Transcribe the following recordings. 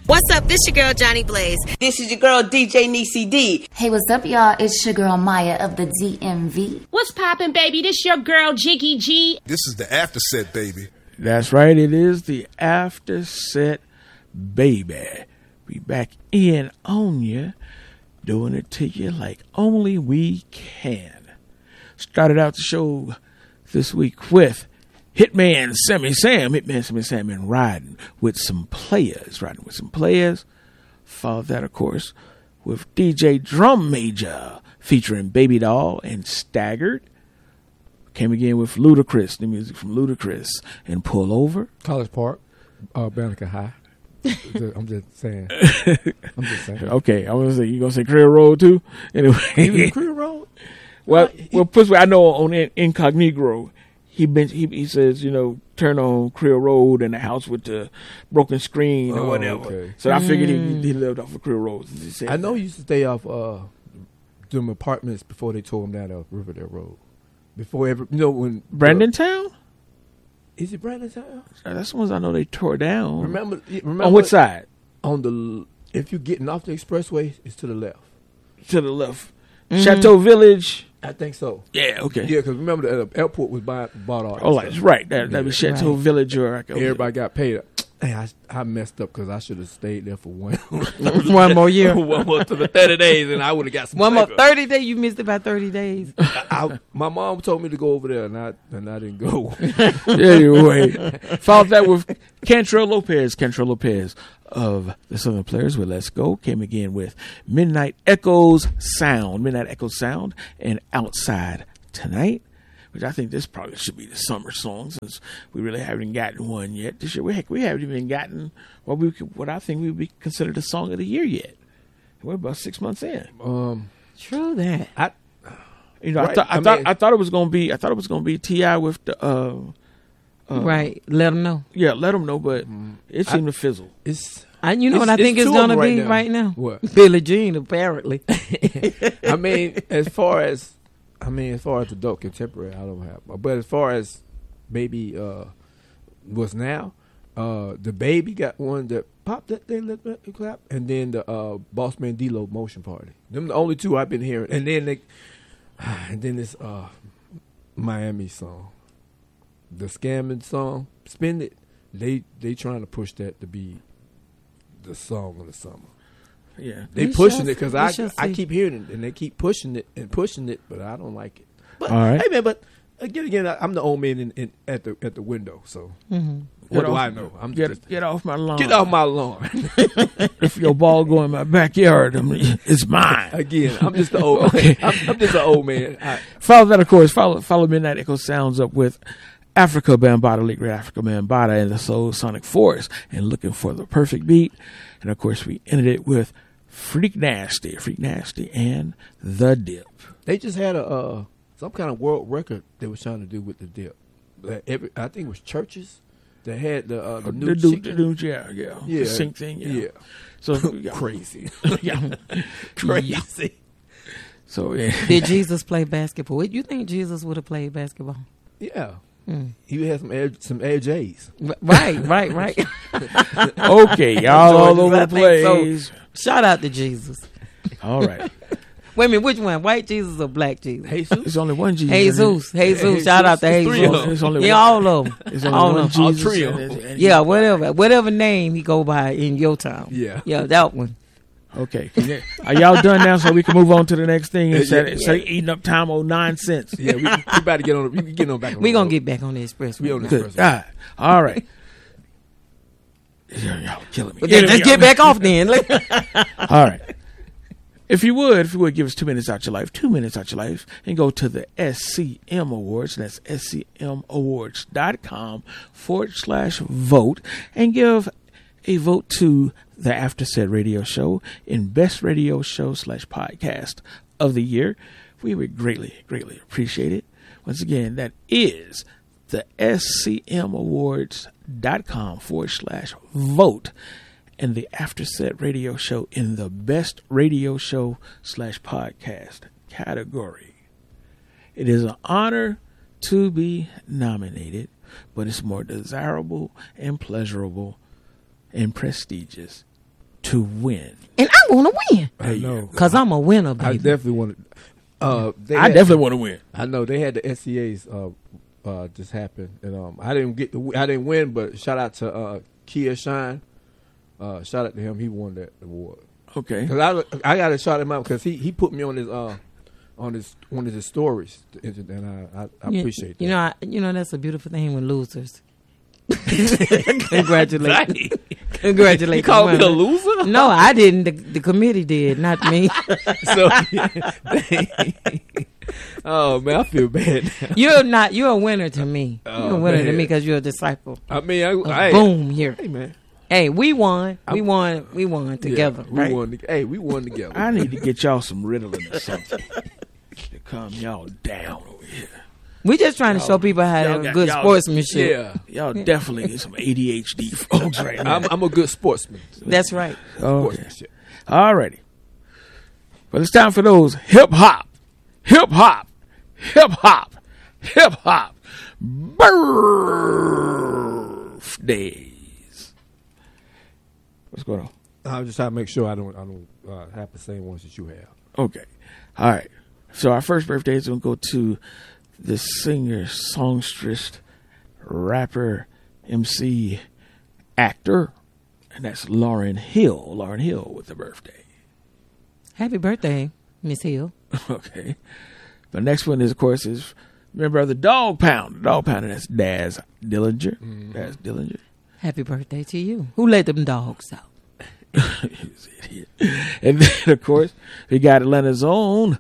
What's up? This your girl, Johnny Blaze. This is your girl, DJ Niecy D. Hey, what's up, y'all? It's your girl, Maya of the DMV. What's poppin', baby? This your girl, Jiggy G. This is the After Set, baby. That's right. It is the After Set, baby. We back in on you, doing it to you like only we can. Started out the show this week with Hitman Sammy Sam and riding with some players. Followed that, of course, with DJ Drum Major featuring Baby Doll and Staggered. Came again with Ludacris, the music from Ludacris and Pull Over. College Park, Banneker High. I'm just saying. Okay, I was gonna say you gonna say Creel Road too. Anyway, even Creel Road. Well, I know on Incognito, he says, turn on Creel Road and the house with the broken screen or whatever. Okay. So I figured he lived off of Creel Road. I know he used to stay off them apartments before they tore him down off Riverdale Road. Before when Brandon Town. Is it Brandon Town? That's the ones I know they tore down. Remember on which side? If you're getting off the expressway, it's to the left. To the left. Mm-hmm. Chateau Village. I think so. Yeah, okay. Yeah, because remember the airport was bought off. Oh, that's right. That was Chateau Village. Everybody got paid. Hey, I messed up because I should have stayed there for one more year. One more to the 30 days, and I would have got some One more 30 days? You missed it by 30 days. My mom told me to go over there, and I didn't go. Anyway, followed that with Cantrell Lopez of the Southern Players with Let's Go. Came again with Midnight Echoes Sound, and Outside Tonight, which I think this probably should be the summer song since we really haven't gotten one yet this year. We haven't even gotten what I think would be considered a song of the year yet. We're about 6 months in. True that. I thought it was going to be T.I. with the right. Let them know. Yeah, let them know. But it seemed to fizzle. What I think it's going to be right now? What? Billie Jean, apparently. I mean, as far as adult contemporary, I don't have. But as far as maybe what's now, the Baby got one that popped that they let it clap, and then the Boss Man D-Lo Motion Party. Them the only two I've been hearing, and then this Miami song, the Scamming song, Spend It. They trying to push that to be the song of the summer. Yeah, they pushing it because I keep hearing it and they keep pushing it, but I don't like it. But, all right, hey man, but again, I'm the old man at the window, so what do I know? I'm get off my lawn. Get off my lawn. If your ball go in my backyard, it's mine. Again, I'm just the old. Okay. I'm just an old man. Follow that, of course. Follow Midnight Echo Sounds up with Africa Bambaataa, late great Africa Bambaataa, and the Soul Sonic Force, and Looking for the Perfect Beat. And of course, we ended it with Freak Nasty, and The Dip. They just had some kind of world record they was trying to do with The Dip. I think it was Churches that had the new chicken. Yeah. The sync thing. Yeah. So crazy. Yeah. Crazy. So yeah. Did Jesus play basketball? You think Jesus would have played basketball? Yeah. He had some Air J's. Right. Okay, y'all all over the place. So, shout out to Jesus. All right. Wait a minute, which one? White Jesus or black Jesus? Jesus. There's only one Jesus. Jesus. Shout out to Jesus. All of them. There's only one Jesus. All trio. Yeah, whatever name he go by in your town. Yeah, that one. Okay, are y'all done now? So we can move on to the next thing instead of eating up time on nonsense. Yeah, we about to get on. We get on back. We gonna get back on the express. We on the express. God. All right. Y'all killing me. Just get back off then. All right. If you would give us 2 minutes out your life, and go to the SCM Awards. That's scmawards.com/vote and give a vote to the After Set Radio Show in Best Radio Show / Podcast of the Year. We would greatly appreciate it. Once again, that is the scmawards.com/vote and the After Set Radio Show in the Best Radio Show / Podcast category. It is an honor to be nominated, but it's more desirable and pleasurable and prestigious to win. And I want to win. I know. Because I'm a winner, I baby. definitely want to. I definitely want to win. I know they had the SCAs just happen, and I didn't win, but shout out to Kia Shine. Shout out to him. He won that award. Okay. Because I got to shout him out because he put me on his one of his stories, and I appreciate that. You know that's a beautiful thing with losers. Congratulations. Congratulations. You called me a loser? No, I didn't. The committee did, not me. Oh man, I feel bad now. You're a winner to me. You're a winner to me because you're a disciple. I mean, Boom here. Hey man. Hey, we won. We won together. Yeah, right? we won together. I need to get y'all some Ritalin or something to calm y'all down over here. We just trying to show people how to have good sportsmanship. Yeah, y'all definitely get some ADHD folks right now. I'm a good sportsman. That's right. Okay. All righty. Well, it's time for those hip hop birthdays. What's going on? I'm just trying to make sure I don't have the same ones that you have. Okay. All right. So our first birthday is going to go to the singer, songstress, rapper, MC, actor, and that's Lauryn Hill. Lauryn Hill with the birthday. Happy birthday, Miss Hill. Okay. The next one is, of course, is member of the Dog Pound. The Dog Pound, and that's Daz Dillinger. Mm-hmm. Daz Dillinger. Happy birthday to you. Who let them dogs out? He's an idiot. And then, of course, we got Atlanta's own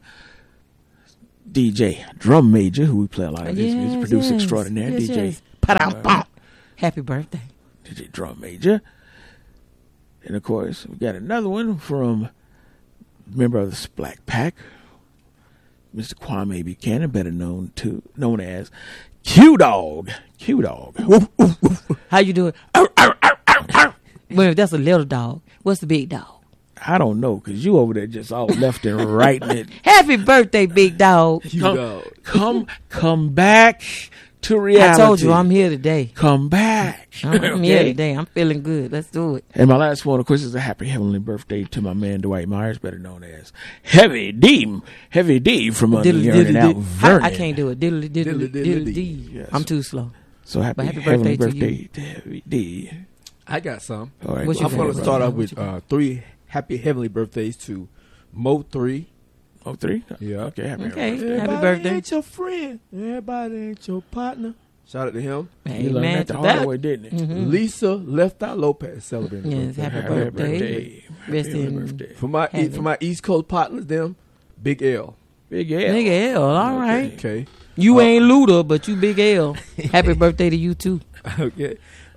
DJ Drum Major, who we play a lot of his music, producer extraordinaire, DJ. Yes. Happy birthday. DJ Drum Major. And, of course, we got another one from member of the Splack Pack, Mr. Kwame Buchanan, better known as Q Dog. Q Dog. How you doing? Well, that's a little dog. What's the big dog? I don't know, because you over there just all left and right. Happy birthday, big dog. Come back to reality. I told you I'm here today. Come back. I'm here today. I'm feeling good. Let's do it. And my last one, of course, is a happy heavenly birthday to my man Dwight Myers, better known as Heavy D from Underground out Vernon. I can't do it. Diddly D. Yes. I'm too slow. So happy birthday to Heavy D. I got some. All right, What you I'm going to start off with 3 happy heavenly birthdays to Mo 3. Oh, 3? Yeah. Okay, happy Okay. birthday. Happy birthday. Ain't your friend. Everybody ain't your partner. Shout out to him. You learned Amen that the to hard that. way, didn't it? Lisa Left Eye Lopez celebrating. Yes, her happy birthday. birthday. Rest Happy in birthday. For my East Coast partners, them Big L. Big L. Nigga L. All right. Okay. You ain't Luda, but you Big L. Happy birthday to you too. Okay.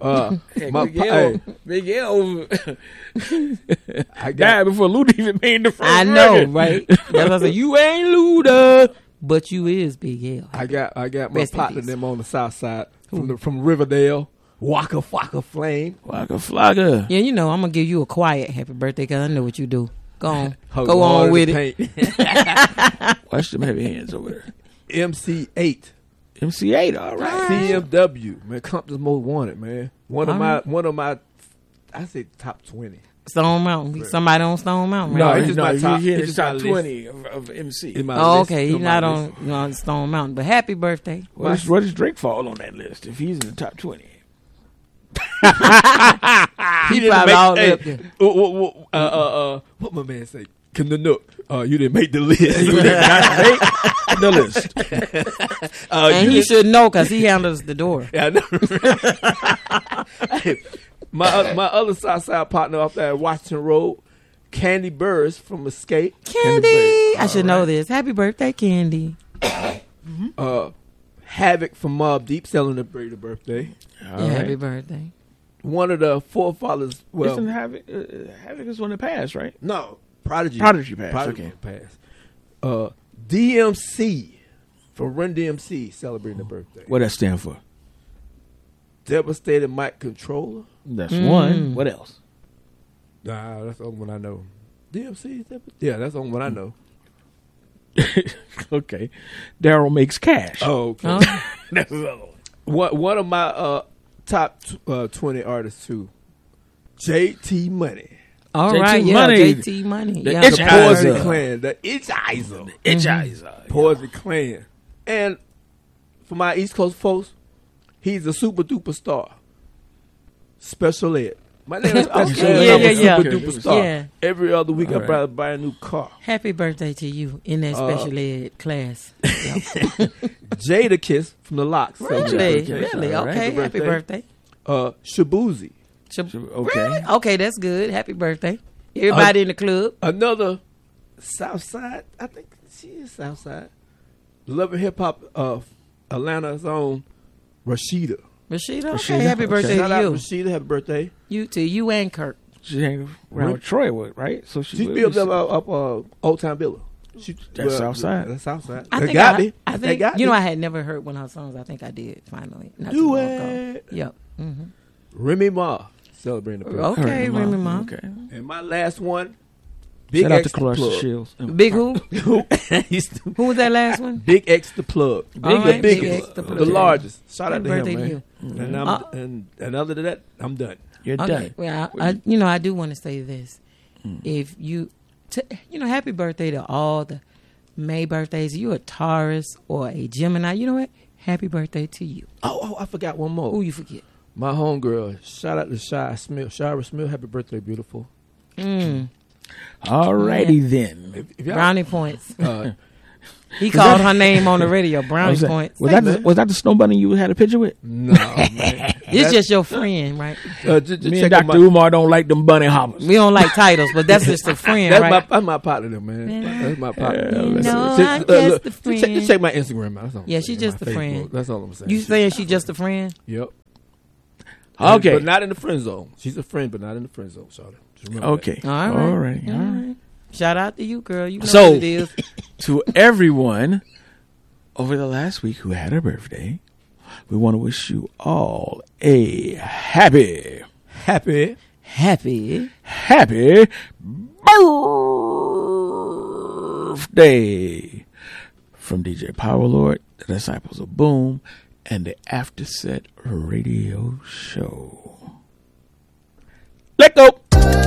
Big L. I died got before Luda even made the first I know, record. right? That's why I said you ain't Luda, but you is Big L. I got my Rest in partner peace. them on the south side from Riverdale. Waka Flame. Waka Flocka. Yeah, you know I'm gonna give you a quiet happy birthday because I know what you do. Go on, Hug go hard on as with it. paint. Watch them heavy hands over there. MC8. MC8, all right. CMW, man, Compton's Most Wanted, man. One of my, I say top 20. Stone Mountain. Somebody on Stone Mountain, No, right? it's just my top. You're It's just top my 20 of MC. In my Oh, list, okay. on You're my not list. on Stone Mountain, but happy birthday. What does Drake fall on that list if he's in the top 20? He didn't probably make- all hey, up there. what my man say? Can the Nook? You didn't make the list. The list. And he should know because he handles the door. Yeah, I know. Hey, my other Southside partner off there at Washington Road, Candy Burris from Escape. Candy. I should know this. Happy birthday, Candy. Havoc from Mobb Deep celebrating the birthday. All Happy right. birthday. One of the forefathers. Well, Isn't Havoc is one that passed, right? no, Prodigy. Prodigy passed, Prodigy okay. passed. DMC from Run DMC celebrating the birthday. What that stand for? Devastated Mic Controller. That's one. What else? Nah, that's the only one I know. DMC? Yeah, that's the only one I know. Okay. Daryl Makes Cash. Oh, okay. Oh, That's the other one. One of my top 20 artists too. JT Money. All JT right, yeah, Money. JT Money. The Yeah, Itch The happy Eyes. Poison birthday. Clan. The Itchizer. Itchizer. Poison Clan. And for my East Coast folks, he's a super duper star. Special Ed. My name is Special Okay, Ed. yeah, I'm a yeah, super yeah. duper star. Yeah. Every other week, All I right. buy a new car. Happy birthday to you in that special ed class. Yep. Jada Kiss from the Locks. Really? Okay, Really? all right. Okay. Happy birthday. Shabuzi. Okay. Really? Okay, that's good. Happy birthday. Everybody in the club. Another Southside. I think she is Southside. Love and Hip Hop of Atlanta's own Rashida. Rashida, okay. Rashida, Happy okay. birthday Shout out to you. Rashida. Happy birthday. You to you and Kirk. She hang around with Troy, right? So She's built up Old Town Villa. That's Southside. That's Southside. I They think got I, me. I They think got you me. know I had never heard one of her songs. I think I did finally. Not Do too long ago. it. Yep. Remy Ma celebrating the birthday. Okay, Remy Ma. Okay. And my last one, Big Shout out X to the Clarissa Plug. Shields. Big who? He's the Who was that last one? Big X the Plug. All the right, Big biggest, X the Plug. the largest. Shout out Happy to him, birthday to man. you. And, and other than that, I'm done. You're Okay. done. Well, I do want to say this. If you, happy birthday to all the May birthdays. If you a Taurus or a Gemini, you know what? Happy birthday to you. Oh, I forgot one more. Who you forget? My homegirl. Shout out to Shira Smith. Happy birthday, beautiful. Alrighty then. If y'all- Brownie points. uh, He called her name on the radio. Brownie Was that, points. was that the snow bunny you had a picture with? no, man. It's just your friend, right? Just Me check and out Dr. Umar don't like them bunny hoppers. We don't like titles, but that's just a friend, right? That's my partner, man. That's my partner. You know, Just- I look, guess the just check, friend. just check my Instagram out. That's all I'm Yeah, saying. she's just My a friend. Facebook. That's all I'm saying. You saying she just a friend? Yep. Okay. But not in the friend zone. She's a friend, but not in the friend zone, Charlotte. Just remember Okay. All right. Alright. All right. Shout out to you, girl. You know So- what it is. To everyone over the last week who had a birthday, we want to wish you all a happy that. Happy. birthday from DJ Powerlord, the Disciples of Boom, and the After Set Radio Show. Let go.